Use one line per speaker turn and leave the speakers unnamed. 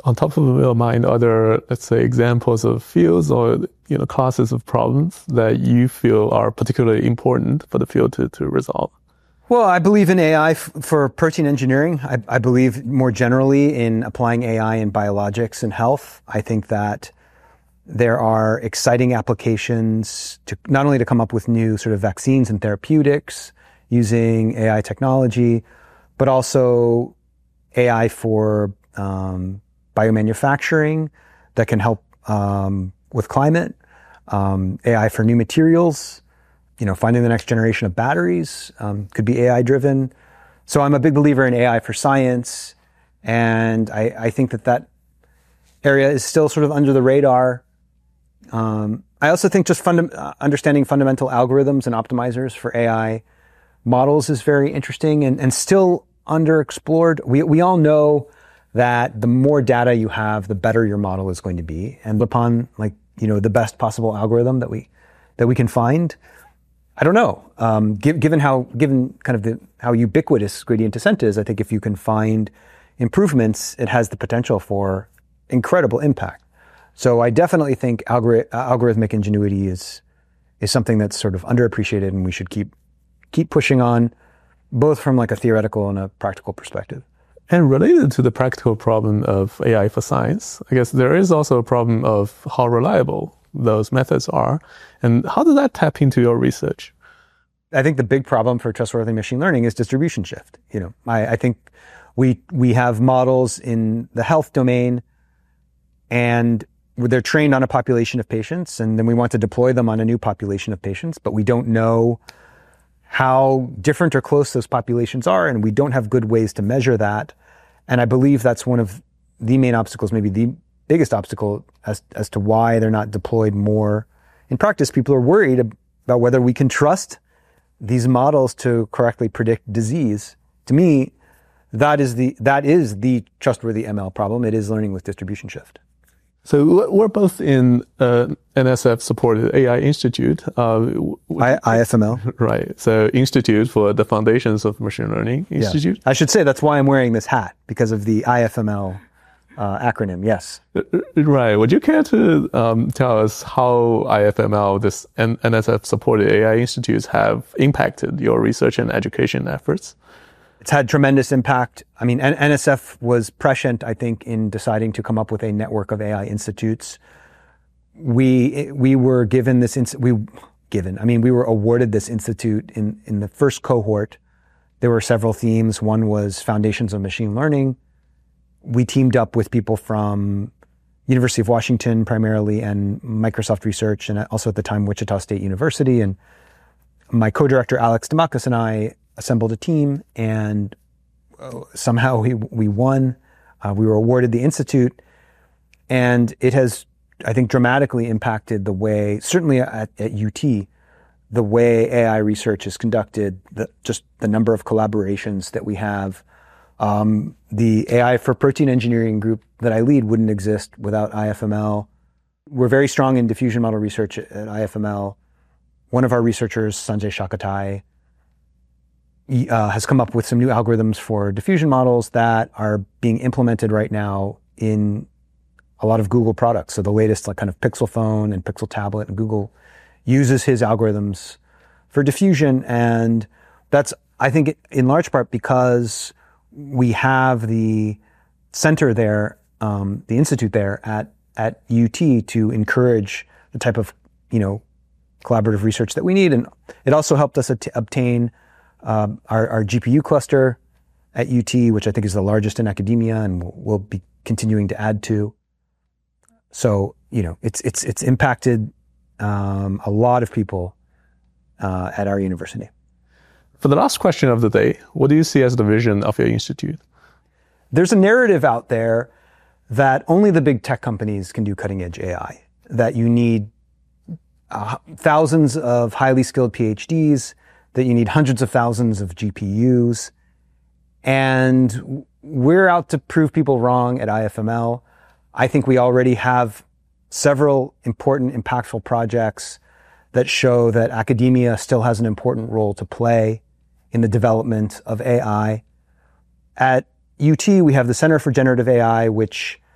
on top of your mind, are there, let's say, examples of fields or classes of problems that you feel are particularly important for the field to resolve?
Well, I believe in AI for protein engineering. I believe more generally in applying AI in biologics and health. I think that there are exciting applications to not only to come up with new sort of vaccines and therapeutics using AI technology, but also AI for biomanufacturing that can help with climate, AI for new materials, finding the next generation of batteries could be AI driven. So I'm a big believer in AI for science, and I think that area is still sort of under the radar. I also think just understanding fundamental algorithms and optimizers for AI models is very interesting and still underexplored. We all know that the more data you have, the better your model is going to be, and upon the best possible algorithm that we can find. I don't know. Given kind of how ubiquitous gradient descent is, I think if you can find improvements, it has the potential for incredible impact. So I definitely think algorithmic ingenuity is something that's sort of underappreciated, and we should keep pushing on, both from like a theoretical and a practical perspective.
And related to the practical problem of AI for science, I guess there is also a problem of how reliable those methods are. And how does that tap into your research?
I think the big problem for trustworthy machine learning is distribution shift. I think we have models in the health domain, and they're trained on a population of patients, and then we want to deploy them on a new population of patients, but we don't know how different or close those populations are, and we don't have good ways to measure that. And I believe that's one of the main obstacles, maybe the biggest obstacle as to why they're not deployed more in practice. People are worried about whether we can trust these models to correctly predict disease. To me, that is the trustworthy ML problem. It is learning with distribution shift.
So we're both in NSF-supported AI Institute.
IFML.
Right. So Institute for the Foundations of Machine Learning Institute.
Yeah. I should say that's why I'm wearing this hat, because of the IFML acronym, yes.
Right. Would you care to tell us how IFML, this NSF-supported AI institutes, have impacted your research and education efforts?
It's had tremendous impact. I mean, NSF was prescient, I think, in deciding to come up with a network of AI institutes. We were given this, we were awarded this institute in the first cohort. There were several themes. One was Foundations of Machine Learning. We teamed up with people from University of Washington primarily, and Microsoft Research, and also at the time Wichita State University. And my co-director Alex Demakis and I assembled a team, and somehow we won. We were awarded the institute, and it has, I think, dramatically impacted the way, certainly at UT, the way AI research is conducted, just the number of collaborations that we have. The AI for Protein Engineering group that I lead wouldn't exist without IFML. We're very strong in diffusion model research at IFML. One of our researchers, Sanjay Shakatai, has come up with some new algorithms for diffusion models that are being implemented right now in a lot of Google products. So the latest kind of Pixel phone and Pixel tablet, and Google uses his algorithms for diffusion. And that's, I think, in large part because we have the center there, the institute there at UT to encourage the type of, collaborative research that we need. And it also helped us obtain our GPU cluster at UT, which I think is the largest in academia, and we'll be continuing to add to. So, it's impacted a lot of people at our university.
For the last question of the day, what do you see as the vision of your institute?
There's a narrative out there that only the big tech companies can do cutting-edge AI, that you need thousands of highly skilled PhDs, that you need hundreds of thousands of GPUs. And we're out to prove people wrong at IFML. I think we already have several important, impactful projects that show that academia still has an important role to play in the development of AI. At UT, we have the Center for Generative AI, which